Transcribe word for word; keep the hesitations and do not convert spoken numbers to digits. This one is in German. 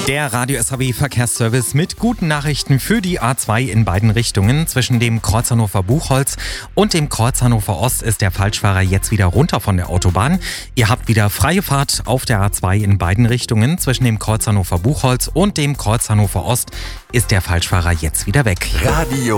Der Radio S H W Verkehrsservice mit guten Nachrichten für die A zwei in beiden Richtungen. Zwischen dem Kreuz Hannover-Buchholz und dem Kreuz Hannover Ost ist der Falschfahrer jetzt wieder runter von der Autobahn. Ihr habt wieder freie Fahrt auf der A zwei in beiden Richtungen. Zwischen dem Kreuz Hannover-Buchholz und dem Kreuz Hannover Ost ist der Falschfahrer jetzt wieder weg. Radio